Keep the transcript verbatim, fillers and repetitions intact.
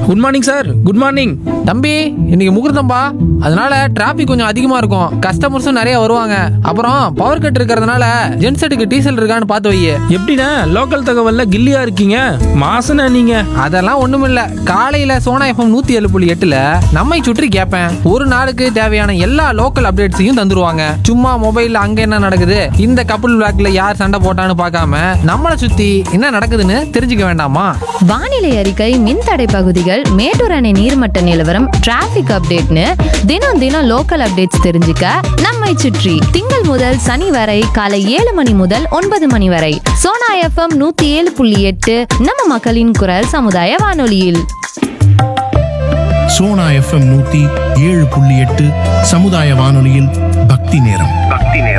Good morning sir. Good morning. தம்பி இன்னைக்கு முகூர்த்தம்பா, அதனால டிராபிக் கொஞ்சம் அதிகமா இருக்கும். கஸ்டமர்ஸும் நிறைய வருவாங்க. அப்புறம் பவர் கட் இருக்கிறதுனால ஜென்செட்டுக்கு டீசல் இருக்கான்னு பார்த்து வை. எப்படிண்ணே லோக்கல் தகவல்ல கில்லியா இருக்கீங்க? மாசன நீங்க. அதெல்லாம் ஒண்ணுமில்ல. காலையில சோனா எஃப்எம் நூத்தி ஏழு புள்ளி எட்டுல நம்மை சுற்றி கேட்பேன். ஒரு நாளுக்கு தேவையான எல்லா லோக்கல் அப்டேட்ஸையும் தந்துருவாங்க. சும்மா மொபைல்ல அங்க என்ன நடக்குது, இந்த கப்புள் பிளாக்ல யார் சண்டை போட்டான்னு பார்க்காம நம்மளை சுத்தி என்ன நடக்குதுன்னு தெரிஞ்சுக்க வேண்டாமா? வானிலை அறிக்கை, மின்தடை பகுதிகள், மேட்டூர் அணை நீர்மட்ட நிலவரம், டிராபிக் அப்டேட்னு தினம் தினம் லோக்கல் அப்டேட்ஸ் தெரிஞ்சுக்க நம்மை சுற்றி திங்கள் முதல் சனி வரை காலை ஏழு மணி முதல் ஒன்பது மணி வரை சோனா எஃப்எம் நூத்தி ஏழு புள்ளி எட்டு நம்ம மக்களின் குரல் சமுதாய வானொலியில். சோனா எஃப்எம் நூத்தி ஏழு புள்ளி எட்டு சமுதாய வானொலியில் பக்தி நேரம். பக்தி நேரம்.